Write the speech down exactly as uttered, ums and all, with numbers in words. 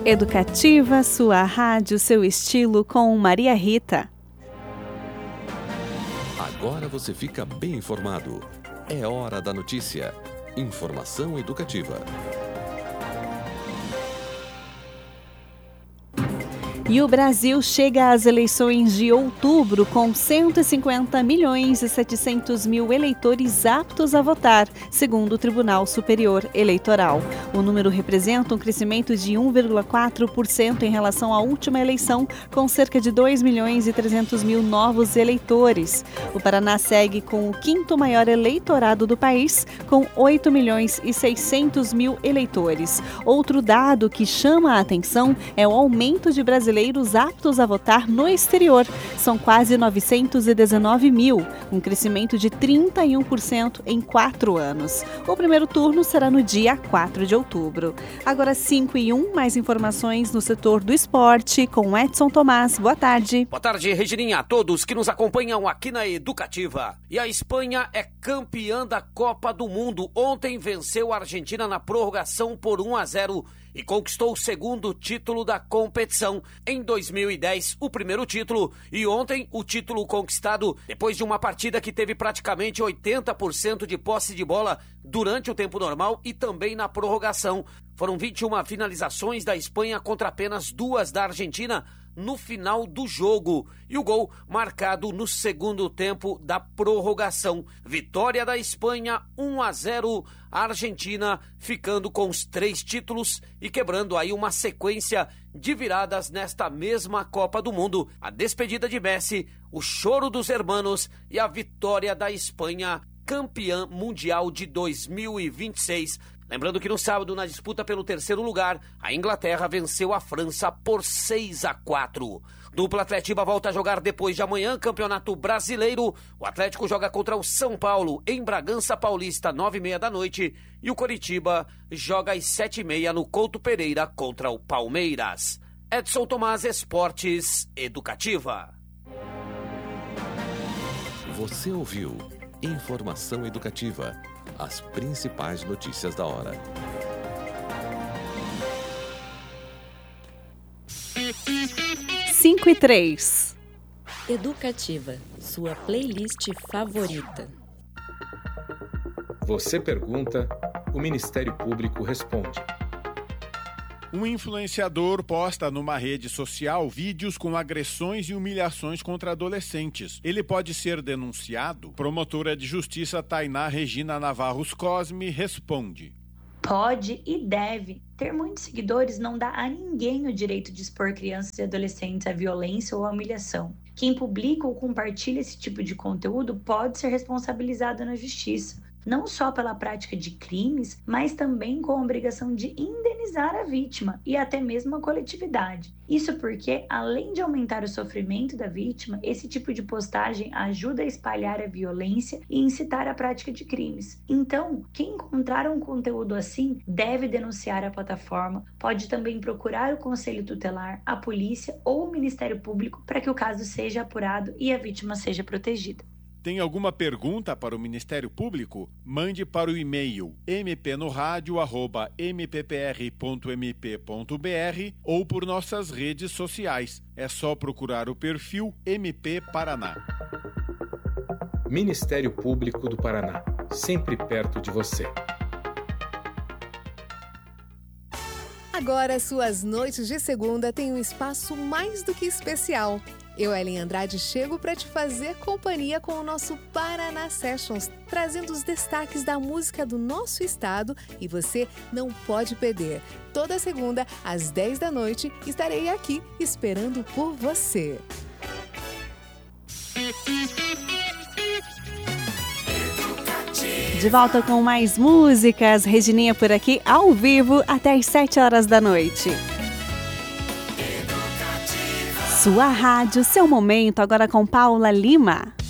Educativa, sua rádio, seu estilo, com Maria Rita. Agora você fica bem informado. É hora da notícia. Informação educativa. E o Brasil chega às eleições de outubro com cento e cinquenta milhões e setecentos mil eleitores aptos a votar, segundo o Tribunal Superior Eleitoral. O número representa um crescimento de um vírgula quatro por cento em relação à última eleição, com cerca de dois milhões e trezentos mil novos eleitores. O Paraná segue com o quinto maior eleitorado do país, com oito milhões e seiscentos mil eleitores. Outro dado que chama a atenção é o aumento de brasileiros aptos a votar no exterior. São quase novecentos e dezenove mil, um crescimento de trinta e um por cento em quatro anos. O primeiro turno será no dia quatro de outubro. Agora cinco e um, mais informações no setor do esporte com Edson Tomás. Boa tarde. Boa tarde, Regininha, a todos que nos acompanham aqui na Educativa. E a Espanha é campeã da Copa do Mundo. Ontem venceu a Argentina na prorrogação por um a zero e conquistou o segundo título da competição. Em dois mil e dez, o primeiro título, e ontem o título conquistado depois de uma partida que teve praticamente oitenta por cento de posse de bola durante o tempo normal e também na prorrogação. Foram vinte e uma finalizações da Espanha contra apenas duas da Argentina no final do jogo, e o gol marcado no segundo tempo da prorrogação. Vitória da Espanha, um a zero, a Argentina ficando com os três títulos e quebrando aí uma sequência de viradas nesta mesma Copa do Mundo. A despedida de Messi, o choro dos hermanos e a vitória da Espanha, campeã mundial de dois mil e vinte e seis. Lembrando que no sábado, na disputa pelo terceiro lugar, a Inglaterra venceu a França por seis a quatro. Dupla Atletiba volta a jogar depois de amanhã, Campeonato Brasileiro. O Atlético joga contra o São Paulo, em Bragança Paulista, nove e meia da noite. E o Coritiba joga às sete e meia no Couto Pereira contra o Palmeiras. Edson Tomás, Esportes Educativa. Você ouviu Informação Educativa. As principais notícias da hora. cinco e três. Educativa, sua playlist favorita. Você pergunta, o Ministério Público responde. Um influenciador posta numa rede social vídeos com agressões e humilhações contra adolescentes. Ele pode ser denunciado? Promotora de Justiça Tainá Regina Navarros Cosme responde. Pode e deve. Ter muitos seguidores não dá a ninguém o direito de expor crianças e adolescentes à violência ou à humilhação. Quem publica ou compartilha esse tipo de conteúdo pode ser responsabilizado na justiça, não só pela prática de crimes, mas também com a obrigação de indenizar a vítima e até mesmo a coletividade. Isso porque, além de aumentar o sofrimento da vítima, esse tipo de postagem ajuda a espalhar a violência e incitar a prática de crimes. Então, quem encontrar um conteúdo assim deve denunciar a plataforma, pode também procurar o Conselho Tutelar, a polícia ou o Ministério Público para que o caso seja apurado e a vítima seja protegida. Tem alguma pergunta para o Ministério Público? Mande para o e-mail m p no rádio arroba m p p r ponto m p ponto b r ou por nossas redes sociais. É só procurar o perfil M P Paraná. Ministério Público do Paraná, sempre perto de você. Agora, suas noites de segunda têm um espaço mais do que especial. Eu, Ellen Andrade, chego para te fazer companhia com o nosso Paraná Sessions, trazendo os destaques da música do nosso estado e você não pode perder. Toda segunda, às dez da noite, estarei aqui esperando por você. De volta com mais músicas, Regininha por aqui, ao vivo, até às sete horas da noite. Sua rádio, seu momento, agora com Paula Lima.